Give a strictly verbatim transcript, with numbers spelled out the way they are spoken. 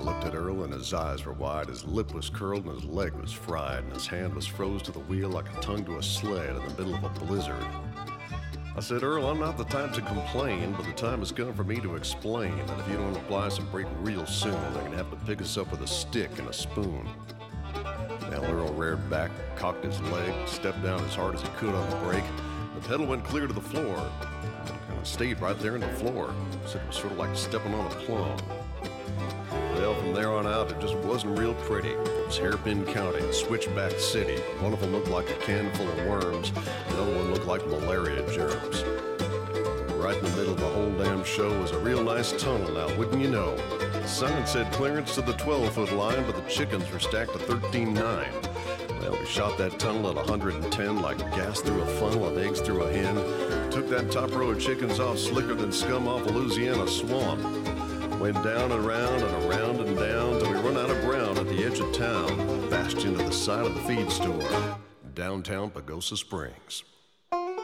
looked at Earl and his eyes were wide, his lip was curled and his leg was fried, and his hand was froze to the wheel like a tongue to a sled in the middle of a blizzard. I said, Earl, I'm not the type to complain, but the time has come for me to explain that if you don't apply some brake real soon, they're gonna have to pick us up with a stick and a spoon. Now Earl reared back, cocked his leg, stepped down as hard as he could on the brake. The pedal went clear to the floor, and it stayed right there in the floor. Said it was sort of like stepping on a plum. Well, from there on out, it just wasn't real pretty. It was Hairpin County, Switchback City. One of them looked like a can full of worms. The other one looked like malaria germs. Right in the middle of the whole damn show was a real nice tunnel now, wouldn't you know? The sign said clearance to the twelve-foot line, but the chickens were stacked to thirteen nine. Well, we shot that tunnel at one hundred ten like gas through a funnel and eggs through a hen. Took that top row of chickens off slicker than scum off a Louisiana swamp. Went down and around and around and down till we run out of ground at the edge of town, bashed into the side of the feed store, downtown Pagosa Springs.